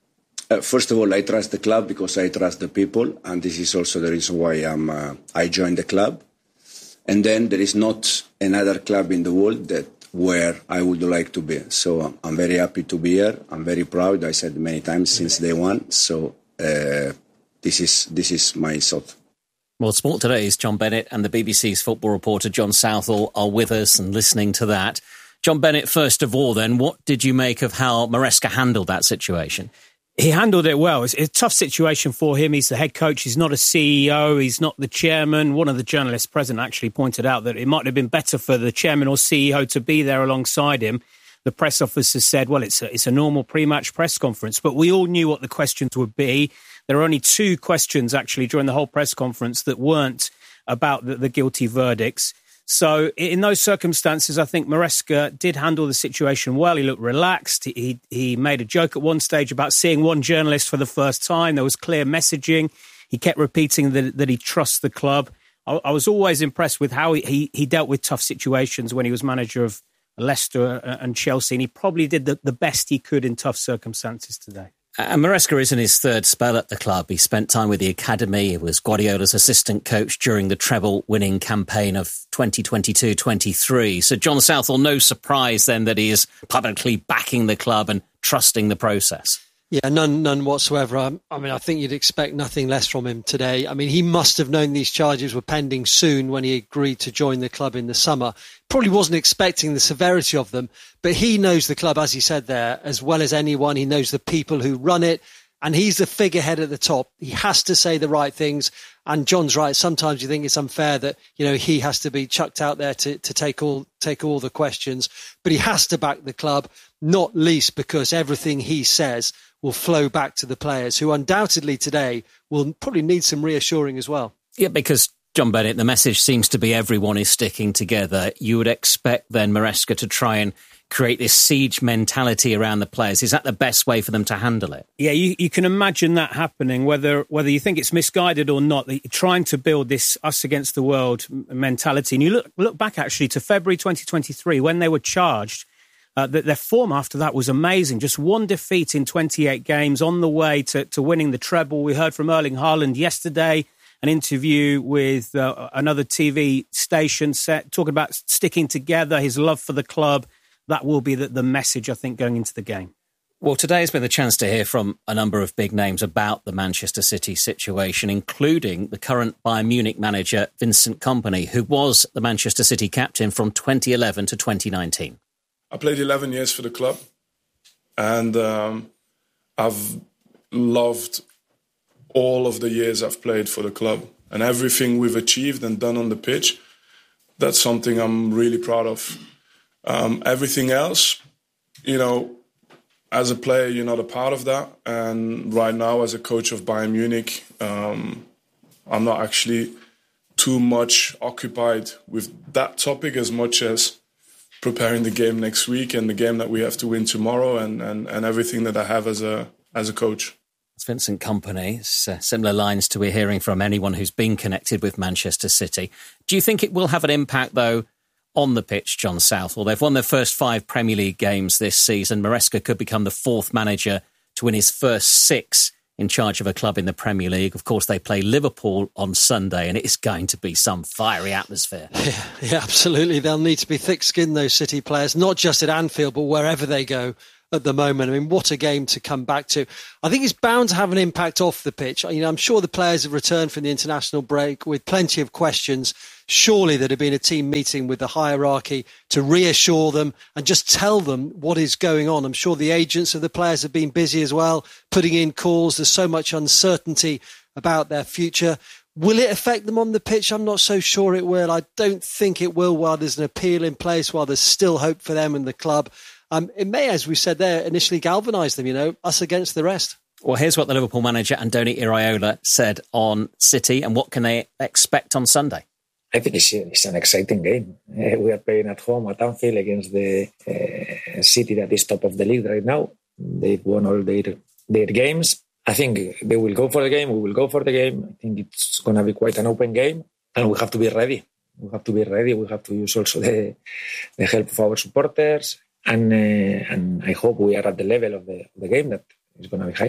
Uh, first of all, I trust the club because I trust the people, and this is also the reason why I'm, uh, I joined the club. And then there is not another club in the world that where I would like to be. So I'm very happy to be here. I'm very proud. I said many times since day one. So uh, this is this is my thought. Well, Sport Today's John Bennett and the B B C's football reporter John Southall are with us and listening to that. John Bennett, first of all, then, what did you make of how Maresca handled that situation? He handled it well. It's a tough situation for him. He's the head coach. He's not a C E O. He's not the chairman. One of the journalists present actually pointed out that it might have been better for the chairman or C E O to be there alongside him. The press officer said, well, it's a, it's a normal pre-match press conference, but we all knew what the questions would be. There were only two questions, actually, during the whole press conference that weren't about the, the guilty verdicts. So in those circumstances, I think Maresca did handle the situation well. He looked relaxed. He, he made a joke at one stage about seeing one journalist for the first time. There was clear messaging. He kept repeating that, that he trusts the club. I, I was always impressed with how he, he, he dealt with tough situations when he was manager of Leicester and Chelsea, and he probably did the, the best he could in tough circumstances today. And Maresca is in his third spell at the club. He spent time with the academy. He was Guardiola's assistant coach during the treble-winning campaign of twenty twenty-two twenty-three. So John Southall, no surprise then that he is publicly backing the club and trusting the process. Yeah, none none whatsoever. I, I mean, I think you'd expect nothing less from him today. I mean, he must have known these charges were pending soon when he agreed to join the club in the summer. Probably wasn't expecting the severity of them, but he knows the club, as he said there, as well as anyone. He knows the people who run it, and he's the figurehead at the top. He has to say the right things. And John's right. Sometimes you think it's unfair that, you know, he has to be chucked out there to, to take all take all the questions, but he has to back the club, not least because everything he says will flow back to the players, who undoubtedly today will probably need some reassuring as well. Yeah, because, John Bennett, the message seems to be everyone is sticking together. You would expect then Maresca to try and create this siege mentality around the players. Is that the best way for them to handle it? Yeah, you, you can imagine that happening, whether whether you think it's misguided or not, trying to build this us against the world mentality. And you look, look back, actually, to February twenty twenty-three, when they were charged. Uh, that their form after that was amazing. Just one defeat in twenty-eight games on the way to, to winning the treble. We heard from Erling Haaland yesterday, an interview with uh, another T V station set, talking about sticking together, his love for the club. That will be the, the message, I think, going into the game. Well, today has been the chance to hear from a number of big names about the Manchester City situation, including the current Bayern Munich manager, Vincent Kompany, who was the Manchester City captain from twenty eleven to twenty nineteen. I played eleven years for the club, and um, I've loved all of the years I've played for the club, and everything we've achieved and done on the pitch. That's something I'm really proud of. Um, everything else, you know, as a player, you're not a part of that. And right now, as a coach of Bayern Munich, um, I'm not actually too much occupied with that topic as much as preparing the game next week and the game that we have to win tomorrow, and, and, and everything that I have as a as a coach. It's Vincent Kompany. It's, uh, similar lines to we're hearing from anyone who's been connected with Manchester City. Do you think it will have an impact, though, on the pitch, John Southall? They've won their first five Premier League games this season. Maresca could become the fourth manager to win his first six in charge of a club in the Premier League. Of course, they play Liverpool on Sunday, and it is going to be some fiery atmosphere. Yeah, yeah, absolutely. They'll need to be thick-skinned, those City players, not just at Anfield, but wherever they go at the moment. I mean, what a game to come back to. I think it's bound to have an impact off the pitch. You know, I'm sure the players have returned from the international break with plenty of questions. Surely there'd have been a team meeting with the hierarchy to reassure them and just tell them what is going on. I'm sure the agents of the players have been busy as well, putting in calls. There's so much uncertainty about their future. Will it affect them on the pitch? I'm not so sure it will. I don't think it will while there's an appeal in place, while there's still hope for them and the club. Um, it may, as we said there, initially galvanise them, you know, us against the rest. Well, here's what the Liverpool manager, Andoni Iraola, said on City, and what can they expect on Sunday? I think it's, it's an exciting game. Uh, we are playing at home at Anfield against the uh, City that is top of the league right now. They've won all their, their games. I think they will go for the game. We will go for the game. I think it's going to be quite an open game, and we have to be ready. We have to be ready. We have to use also the, the help of our supporters. And uh, and I hope we are at the level of the, the game that is going to be high.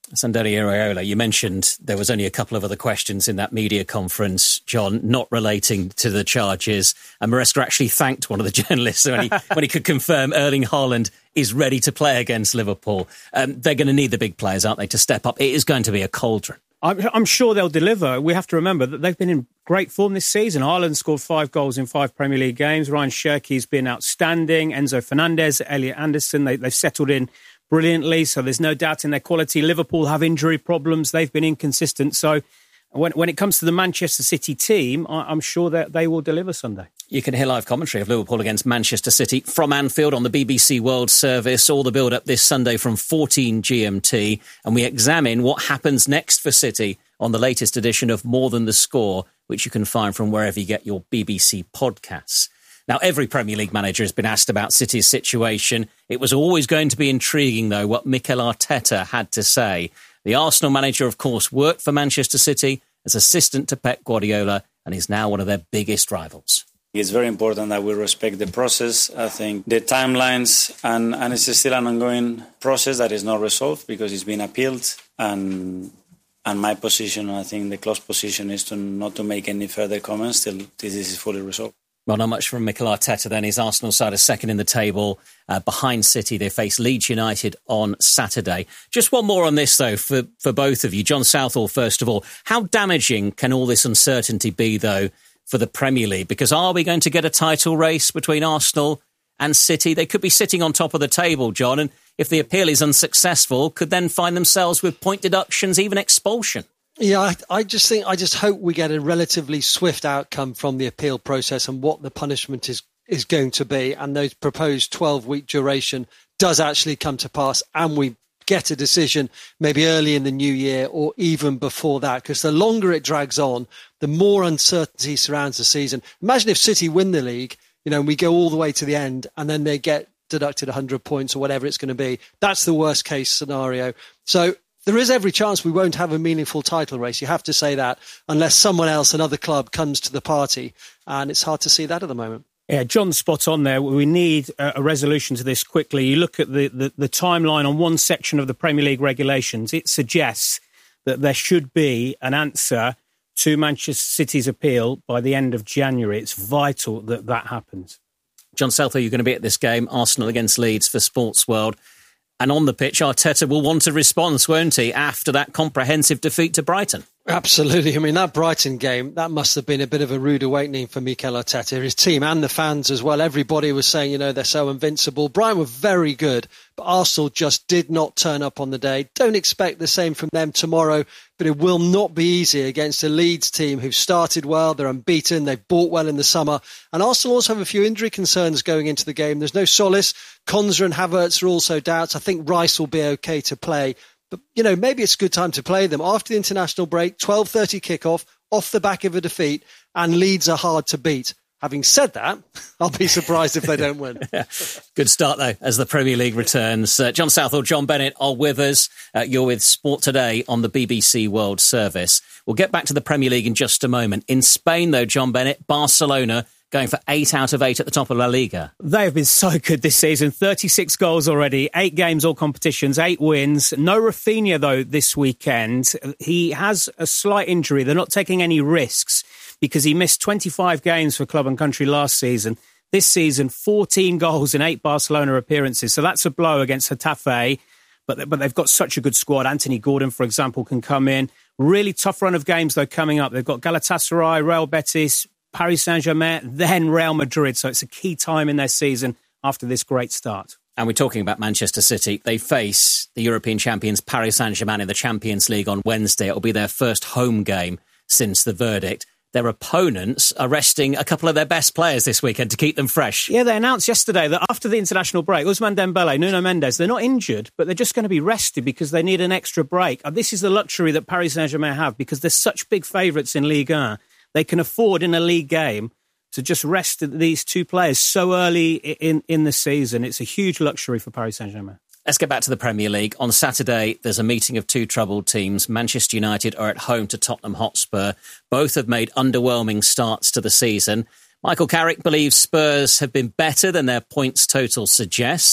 Sandro Iraola, you mentioned there was only a couple of other questions in that media conference, John, not relating to the charges. And Maresca actually thanked one of the journalists when he, when he could confirm Erling Haaland is ready to play against Liverpool. Um, they're going to need the big players, aren't they, to step up? It is going to be a cauldron. I'm, I'm sure they'll deliver. We have to remember that they've been in great form this season. Haaland scored five goals in five Premier League games. Ryan Cherki's been outstanding. Enzo Fernandez, Elliot Anderson, they, they've settled in brilliantly, so there's no doubt in their quality. Liverpool have injury problems. They've been inconsistent. So when when it comes to the Manchester City team, I'm sure that they will deliver Sunday. You can hear live commentary of Liverpool against Manchester City from Anfield on the B B C World Service. All the build-up this Sunday from fourteen G M T. And we examine what happens next for City on the latest edition of More Than the Score, which you can find from wherever you get your B B C podcasts. Now, every Premier League manager has been asked about City's situation. It was always going to be intriguing, though, what Mikel Arteta had to say. The Arsenal manager, of course, worked for Manchester City as assistant to Pep Guardiola and is now one of their biggest rivals. It's very important that we respect the process. I think the timelines, and, and it's still an ongoing process that is not resolved because it's been appealed. And and my position, I think the club's position is to not to make any further comments till this is fully resolved. Well, not much from Mikel Arteta then. His Arsenal side is second in the table uh, behind City. They face Leeds United on Saturday. Just one more on this, though, for, for both of you. John Southall, first of all. How damaging can all this uncertainty be, though, for the Premier League? Because are we going to get a title race between Arsenal and City? They could be sitting on top of the table, John, and if the appeal is unsuccessful, could then find themselves with point deductions, even expulsion. Yeah, I, I just think, I just hope we get a relatively swift outcome from the appeal process and what the punishment is, is going to be. And those proposed twelve-week duration does actually come to pass and we get a decision maybe early in the new year or even before that. Because the longer it drags on, the more uncertainty surrounds the season. Imagine if City win the league, you know, and we go all the way to the end and then they get deducted one hundred points or whatever it's going to be. That's the worst case scenario. So there is every chance we won't have a meaningful title race. You have to say that, unless someone else, another club, comes to the party. And it's hard to see that at the moment. Yeah, John's spot on there. We need a resolution to this quickly. You look at the, the, the timeline on one section of the Premier League regulations. It suggests that there should be an answer to Manchester City's appeal by the end of January. It's vital that that happens. John Southall, you're going to be at this game, Arsenal against Leeds for Sports World. And on the pitch, Arteta will want a response, won't he, after that comprehensive defeat to Brighton? Absolutely. I mean, that Brighton game, that must have been a bit of a rude awakening for Mikel Arteta, his team and the fans as well. Everybody was saying, you know, they're so invincible. Brighton were very good, but Arsenal just did not turn up on the day. Don't expect the same from them tomorrow, but it will not be easy against a Leeds team who've started well. They're unbeaten. They've bought well in the summer. And Arsenal also have a few injury concerns going into the game. There's no solace. Konsa and Havertz are also doubts. I think Rice will be okay to play. But, you know, maybe it's a good time to play them. After the international break, twelve thirty kickoff, off the back of a defeat, and Leeds are hard to beat. Having said that, I'll be surprised if they don't win. Good start, though, as the Premier League returns. Uh, John Southall, John Bennett are with us. Uh, you're with Sport Today on the B B C World Service. We'll get back to the Premier League in just a moment. In Spain, though, John Bennett, Barcelona going for eight out of eight at the top of La Liga. They have been so good this season. thirty-six goals already, eight games, all competitions, eight wins. No Rafinha, though, this weekend. He has a slight injury. They're not taking any risks because he missed twenty-five games for club and country last season. This season, fourteen goals in eight Barcelona appearances. So that's a blow against Getafe. But, but they've got such a good squad. Anthony Gordon, for example, can come in. Really tough run of games, though, coming up. They've got Galatasaray, Real Betis, Paris Saint-Germain, then Real Madrid. So it's a key time in their season after this great start. And we're talking about Manchester City. They face the European champions Paris Saint-Germain in the Champions League on Wednesday. It'll be their first home game since the verdict. Their opponents are resting a couple of their best players this weekend to keep them fresh. Yeah, they announced yesterday that after the international break, Ousmane Dembele, Nuno Mendes, they're not injured, but they're just going to be rested because they need an extra break. And this is the luxury that Paris Saint-Germain have because they're such big favourites in Ligue one. They can afford in a league game to just rest these two players so early in, in the season. It's a huge luxury for Paris Saint-Germain. Let's get back to the Premier League. On Saturday, there's a meeting of two troubled teams. Manchester United are at home to Tottenham Hotspur. Both have made underwhelming starts to the season. Michael Carrick believes Spurs have been better than their points total suggests,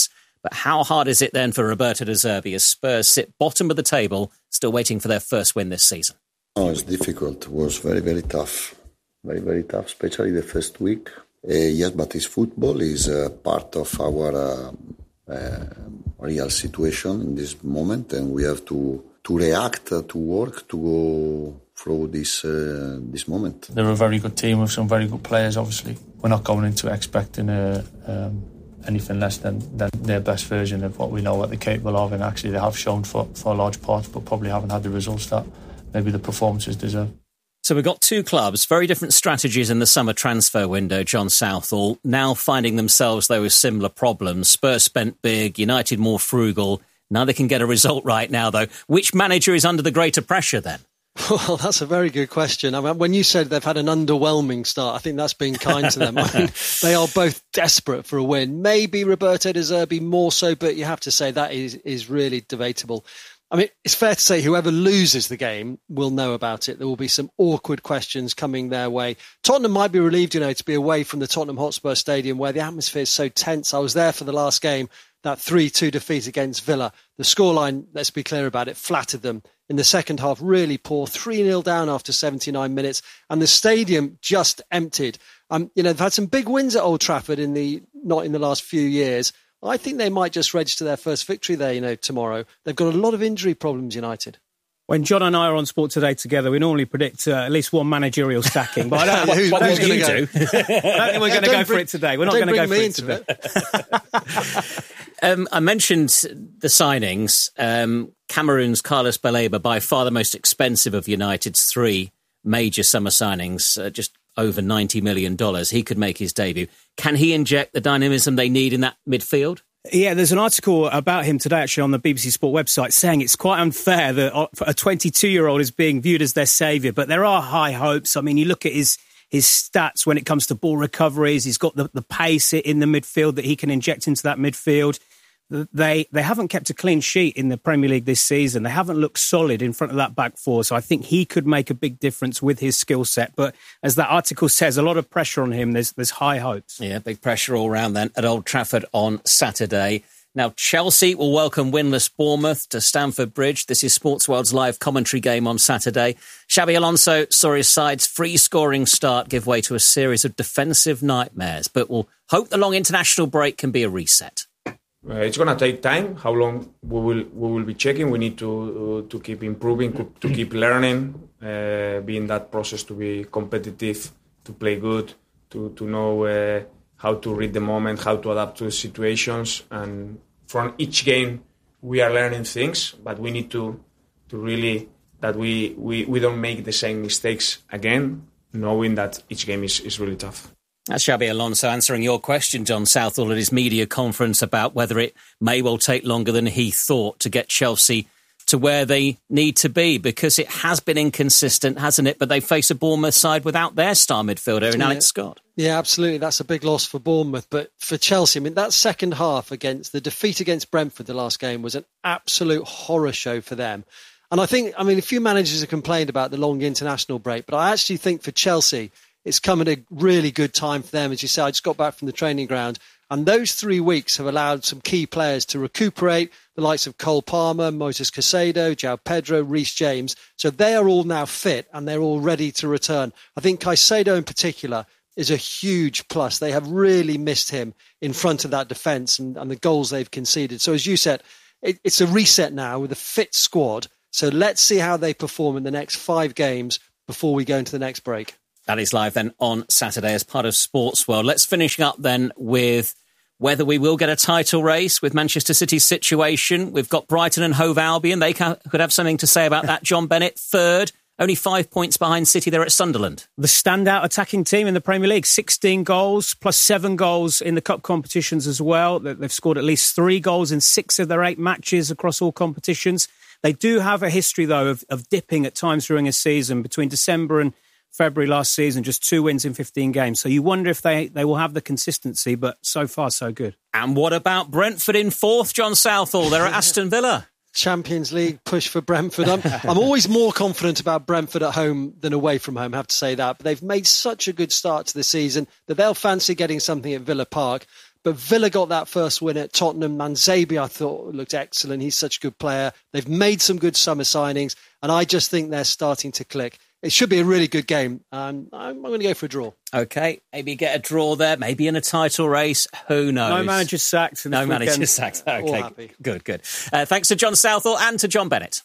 But how hard is it then for Roberto De Zerbi as Spurs sit bottom of the table, still waiting for their first win this season? Oh, it's difficult. It was very, very tough. Very, very tough, especially the first week. Uh, yes, but it's football is uh, part of our uh, uh, real situation in this moment, and we have to to react, uh, to work, to go through this uh, this moment. They're a very good team with some very good players. Obviously, we're not going into expecting a, um, anything less than, than their best version of what we know what they're capable of, and actually they have shown for for a large part, but probably haven't had the results that maybe the performances deserve. So we've got two clubs, very different strategies in the summer transfer window, John Southall, now finding themselves, though, with similar problems. Spurs spent big, United more frugal. Now they can get a result right now, though. Which manager is under the greater pressure, then? Well, that's a very good question. I mean, when you said they've had an underwhelming start, I think that's been kind to them. I mean, they are both desperate for a win. Maybe Roberto De Zerbi more so, but you have to say that is, is really debatable. I mean, it's fair to say whoever loses the game will know about it. There will be some awkward questions coming their way. Tottenham might be relieved, you know, to be away from the Tottenham Hotspur Stadium where the atmosphere is so tense. I was there for the last game, that three two defeat against Villa. The scoreline, let's be clear about it, flattered them. In the second half, really poor, three nil down after seventy-nine minutes, and the stadium just emptied. Um, you know, they've had some big wins at Old Trafford in the not in the last few years. I think they might just register their first victory there, you know, tomorrow. They've got a lot of injury problems, United. When John and I are on Sport Today together, we normally predict uh, at least one managerial sacking. But I don't know what, what we're going to do. I don't think we're going to go for it today. We're not going to go for it today. It. um, I mentioned the signings. Um, Cameroon's Carlos Baleba, by far the most expensive of United's three major summer signings, uh, just over ninety million dollars. He could make his debut. Can he inject the dynamism they need in that midfield? Yeah, there's an article about him today, actually, on the B B C Sport website, saying it's quite unfair that a twenty-two-year-old is being viewed as their saviour. But there are high hopes. I mean, you look at his his stats when it comes to ball recoveries. He's got the, the pace in the midfield that he can inject into that midfield. They they haven't kept a clean sheet in the Premier League this season. They haven't looked solid in front of that back four. So I think he could make a big difference with his skill set. But as that article says, a lot of pressure on him. There's there's high hopes. Yeah, big pressure all round then at Old Trafford on Saturday. Now, Chelsea will welcome winless Bournemouth to Stamford Bridge. This is Sports World's live commentary game on Saturday. Xabi Alonso saw his side's free-scoring start give way to a series of defensive nightmares, but will hope the long international break can be a reset. Uh, it's going to take time. How long we will we will be checking. We need to uh, to keep improving, to keep learning, uh, be in that process to be competitive, to play good, to to know uh, how to read the moment, how to adapt to situations. And from each game, we are learning things, but we need to to really that we, we, we don't make the same mistakes again, knowing that each game is, is really tough. That's Xabi Alonso answering your question, John Southall, at his media conference about whether it may well take longer than he thought to get Chelsea to where they need to be, because it has been inconsistent, hasn't it? But they face a Bournemouth side without their star midfielder in yeah. Alex Scott. Yeah, absolutely. That's a big loss for Bournemouth. But for Chelsea, I mean, that second half against the defeat against Brentford the last game was an absolute horror show for them. And I think, I mean, a few managers have complained about the long international break, but I actually think for Chelsea, it's come at a really good time for them. As you say, I just got back from the training ground, and those three weeks have allowed some key players to recuperate, the likes of Cole Palmer, Moises Caicedo, João Pedro, Reece James. So they are all now fit and they're all ready to return. I think Caicedo in particular is a huge plus. They have really missed him in front of that defence and, and the goals they've conceded. So as you said, it, it's a reset now with a fit squad. So let's see how they perform in the next five games before we go into the next break. That is live then on Saturday as part of Sports World. Let's finish up then with whether we will get a title race with Manchester City's situation. We've got Brighton and Hove Albion. They can, could have something to say about that. John Bennett, third, only five points behind City there at Sunderland. The standout attacking team in the Premier League, sixteen goals plus seven goals in the cup competitions as well. They've scored at least three goals in six of their eight matches across all competitions. They do have a history, though, of, of dipping at times during a season. Between December and February last season, just two wins in fifteen games. So you wonder if they, they will have the consistency, but so far, so good. And what about Brentford in fourth, John Southall? They're at Aston Villa. Champions League push for Brentford. I'm, I'm always more confident about Brentford at home than away from home, I have to say that. But they've made such a good start to the season that they'll fancy getting something at Villa Park. But Villa got that first win at Tottenham. Manzabi, I thought, looked excellent. He's such a good player. They've made some good summer signings, and I just think they're starting to click. It should be a really good game. Um, I'm, I'm going to go for a draw. Okay, maybe get a draw there, maybe in a title race. Who knows? No manager sacked. No manager sacked. Okay, good, good. Uh, thanks to John Southall and to John Bennett.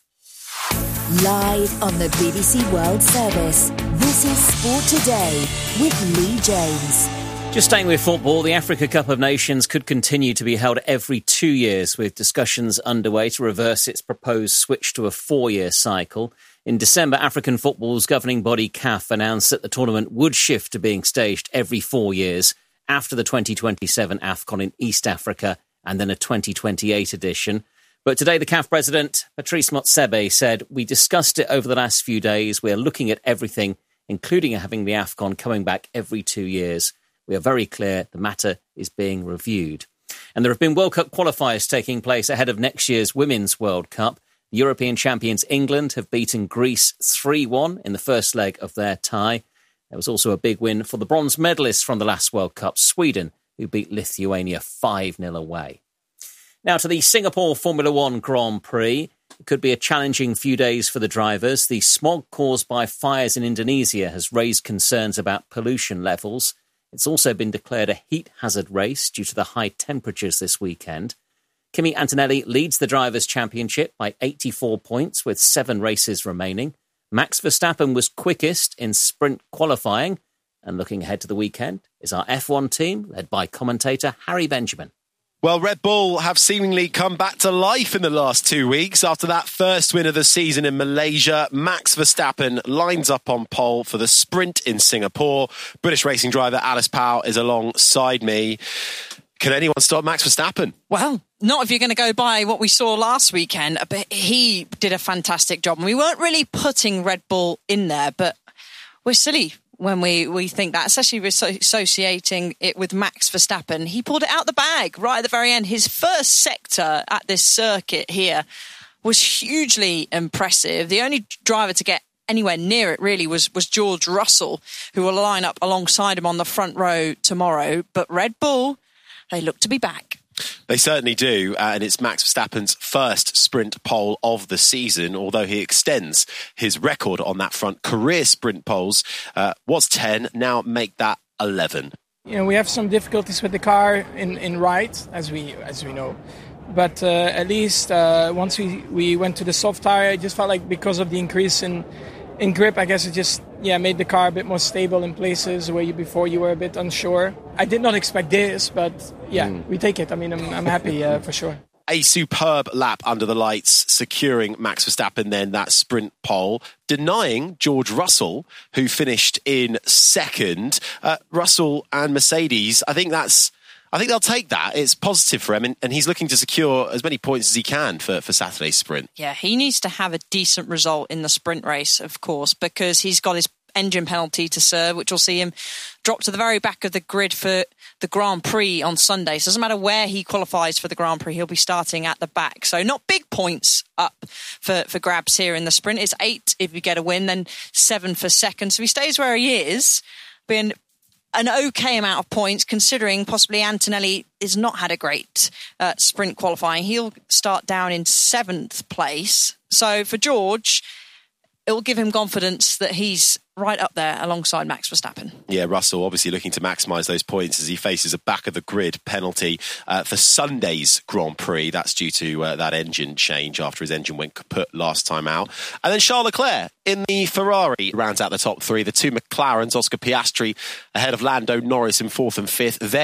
Live on the B B C World Service, this is Sport Today with Lee James. Just staying with football, the Africa Cup of Nations could continue to be held every two years with discussions underway to reverse its proposed switch to a four-year cycle. In December, African football's governing body C A F announced that the tournament would shift to being staged every four years after the twenty twenty-seven AFCON in East Africa and then a twenty twenty-eight edition. But today, the C A F president, Patrice Motsepe, said, "We discussed it over the last few days. We are looking at everything, including having the AFCON coming back every two years. We are very clear the matter is being reviewed." And there have been World Cup qualifiers taking place ahead of next year's Women's World Cup. The European champions England have beaten Greece three one in the first leg of their tie. There was also a big win for the bronze medalists from the last World Cup, Sweden, who beat Lithuania five nil away. Now to the Singapore Formula One Grand Prix. It could be a challenging few days for the drivers. The smog caused by fires in Indonesia has raised concerns about pollution levels. It's also been declared a heat hazard race due to the high temperatures this weekend. Kimi Antonelli leads the Drivers' Championship by eighty-four points with seven races remaining. Max Verstappen was quickest in sprint qualifying. And looking ahead to the weekend is our F one team, led by commentator Harry Benjamin. Well, Red Bull have seemingly come back to life in the last two weeks. After that first win of the season in Malaysia, Max Verstappen lines up on pole for the sprint in Singapore. British racing driver Alice Powell is alongside me. Can anyone stop Max Verstappen? Well, not if you're going to go by what we saw last weekend, but he did a fantastic job. And we weren't really putting Red Bull in there, but we're silly when we, we think that, especially associating it with Max Verstappen. He pulled it out the bag right at the very end. His first sector at this circuit here was hugely impressive. The only driver to get anywhere near it really was, was George Russell, who will line up alongside him on the front row tomorrow. But Red Bull, they look to be back. They certainly do, uh, and it's Max Verstappen's first sprint pole of the season, although he extends his record on that front. Career sprint poles uh, was ten, now make that eleven. You know, we have some difficulties with the car in, in right, as we as we know. But uh, at least uh, once we, we went to the soft tire, I just felt like because of the increase in in grip, I guess it just yeah made the car a bit more stable in places where you before you were a bit unsure. I did not expect this, but yeah, mm. we take it. I mean, I'm, I'm happy uh, for sure. A superb lap under the lights, securing Max Verstappen then that sprint pole, denying George Russell, who finished in second. Uh, Russell and Mercedes, I think that's I think they'll take that. It's positive for him, and, and he's looking to secure as many points as he can for, for Saturday's sprint. Yeah, he needs to have a decent result in the sprint race, of course, because he's got his engine penalty to serve, which will see him drop to the very back of the grid for the Grand Prix on Sunday. So it doesn't matter where he qualifies for the Grand Prix, he'll be starting at the back. So not big points up for, for grabs here in the sprint. It's eight if you get a win, then seven for second. So he stays where he is, being an okay amount of points, considering possibly Antonelli has not had a great uh, sprint qualifying. He'll start down in seventh place. So for George, it will give him confidence that he's right up there alongside Max Verstappen. Yeah, Russell obviously looking to maximise those points as he faces a back-of-the-grid penalty uh, for Sunday's Grand Prix. That's due to uh, that engine change after his engine went kaput last time out. And then Charles Leclerc in the Ferrari rounds out the top three. The two McLarens, Oscar Piastri ahead of Lando Norris in fourth and fifth. Then